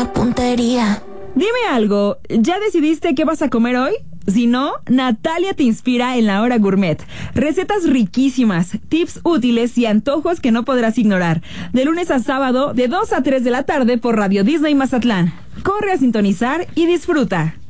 buena puntería. Dime algo, ¿ya decidiste qué vas a comer hoy? Si no, Natalia te inspira en La Hora Gourmet. Recetas riquísimas, tips útiles y antojos que no podrás ignorar. De lunes a sábado, de 2 a 3 de la tarde por Radio Disney Mazatlán. Corre a sintonizar y disfruta.